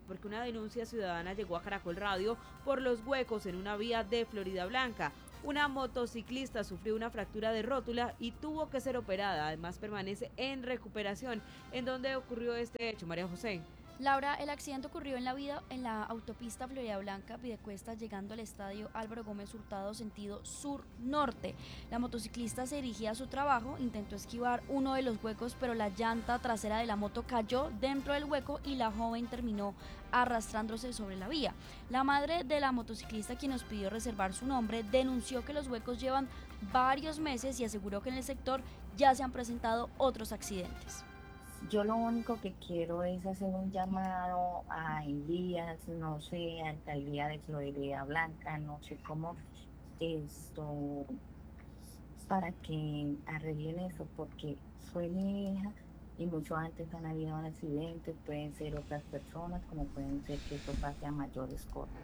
porque una denuncia ciudadana llegó a Caracol Radio por los huecos en una vía de Florida Blanca. Una motociclista sufrió una fractura de rótula y tuvo que ser operada. Además, permanece en recuperación. ¿En dónde ocurrió este hecho, María José? Laura, el accidente ocurrió en la autopista Florida Blanca, Piedecuesta, llegando al estadio Álvaro Gómez Hurtado, sentido sur-norte. La motociclista se dirigía a su trabajo, intentó esquivar uno de los huecos, pero la llanta trasera de la moto cayó dentro del hueco y la joven terminó arrastrándose sobre la vía. La madre de la motociclista, quien nos pidió reservar su nombre, denunció que los huecos llevan varios meses y aseguró que en el sector ya se han presentado otros accidentes. Yo lo único que quiero es hacer un llamado a Elías, no sé, a Alcaldía de Florida Blanca, no sé cómo, para que arreglen eso, porque fue mi hija y mucho antes han habido accidentes, pueden ser otras personas, como pueden ser que esto pase a mayores cosas.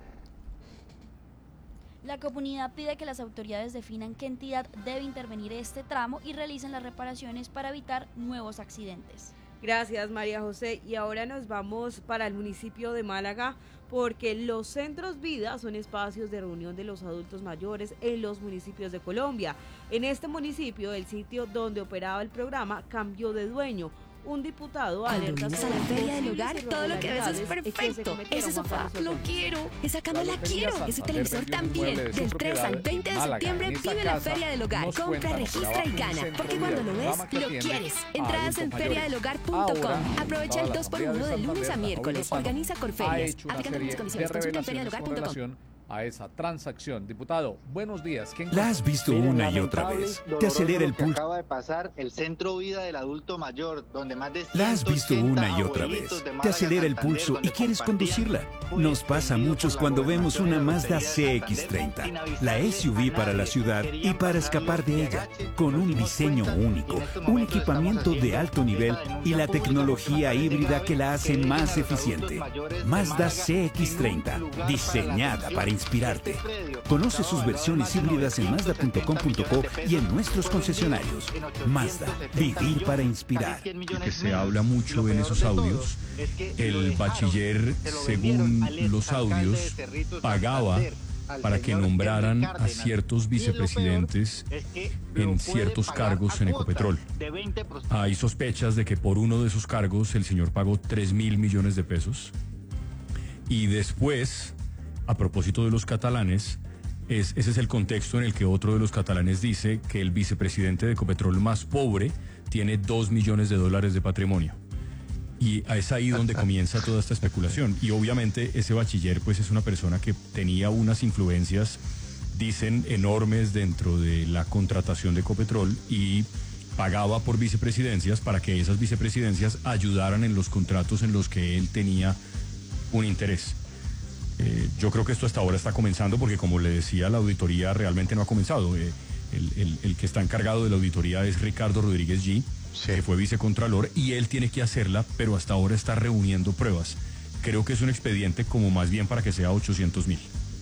La comunidad pide que las autoridades definan qué entidad debe intervenir este tramo y realicen las reparaciones para evitar nuevos accidentes. Gracias, María José. Y ahora nos vamos para el municipio de Málaga, porque los centros vida son espacios de reunión de los adultos mayores en los municipios de Colombia. En este municipio, el sitio donde operaba el programa cambió de dueño. Un diputado alerta a la feria del hogar, todo lo que ves es perfecto. Ese sofá lo quiero, esa cama la quiero, ese televisor también. Del 3 al 20 de septiembre vive la feria del hogar. Compra, registra y gana, porque cuando lo ves, lo quieres. Entradas en feriadelhogar.com. Aprovecha el 2x1 de lunes a miércoles. Organiza Corferias. Aplican las condiciones. Consulta en feriadelhogar.com. A esa transacción. Diputado, buenos días. La has visto una y otra vez. Te acelera el pulso. Acaba de pasar el centro vida del adulto mayor, donde más de La has visto una y otra vez. Te acelera el pulso y quieres conducirla. Nos pasa a muchos cuando vemos una Mazda CX-30, la SUV para la ciudad y para escapar de ella, con un diseño único, un equipamiento de alto nivel y la tecnología híbrida que la hace más eficiente. Mazda CX-30, diseñada para inspirarte. Conoce sus versiones híbridas en Mazda.com.co y en nuestros concesionarios. Mazda, vivir para inspirar. Que se habla mucho en esos audios. El bachiller, según los audios, pagaba para que nombraran a ciertos vicepresidentes en ciertos cargos en Ecopetrol. Hay sospechas de que por uno de esos cargos el señor pagó 3.000 millones de pesos. Y después, a propósito de los catalanes, ese es el contexto en el que otro de los catalanes dice que el vicepresidente de Ecopetrol más pobre tiene 2 millones de dólares de patrimonio. Y es ahí donde comienza toda esta especulación. Y obviamente ese bachiller pues es una persona que tenía unas influencias, dicen, enormes dentro de la contratación de Ecopetrol y pagaba por vicepresidencias para que esas vicepresidencias ayudaran en los contratos en los que él tenía un interés. Yo creo que esto hasta ahora está comenzando porque, como le decía, la auditoría realmente no ha comenzado. El que está encargado de la auditoría es Ricardo Rodríguez G., que fue vicecontralor, y él tiene que hacerla, pero hasta ahora está reuniendo pruebas. Creo que es un expediente como más bien para que sea 800.000.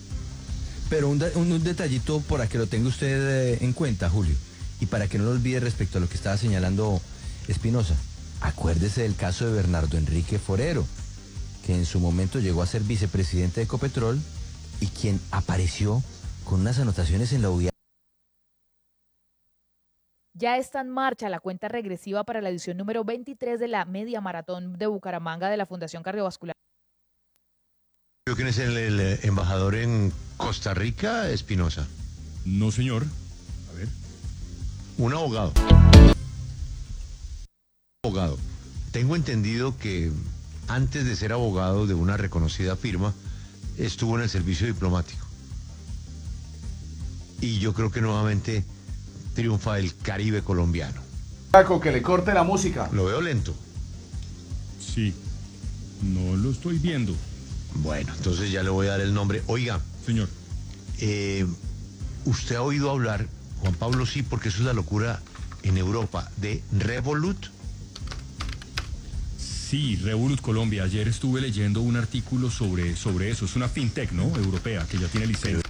Pero un detallito para que lo tenga usted en cuenta, Julio, y para que no lo olvide respecto a lo que estaba señalando Espinosa. Acuérdese del caso de Bernardo Enrique Forero, que en su momento llegó a ser vicepresidente de Ecopetrol y quien apareció con unas anotaciones en la UIA. Ya está en marcha la cuenta regresiva para la edición número 23 de la Media Maratón de Bucaramanga de la Fundación Cardiovascular. ¿Quién es el embajador en Costa Rica, Espinosa? No, señor. A ver. Un abogado. Tengo entendido que antes de ser abogado de una reconocida firma, estuvo en el servicio diplomático. Y yo creo que nuevamente triunfa el Caribe colombiano. Paco, que le corte la música. Lo veo lento. Sí, no lo estoy viendo. Bueno, entonces ya le voy a dar el nombre. Oiga. Señor. ¿Usted ha oído hablar, Juan Pablo, sí, porque eso es la locura en Europa, de Revolut? Sí, Revolut Colombia. Ayer estuve leyendo un artículo sobre eso. Es una fintech, ¿no? Europea, que ya tiene licencia.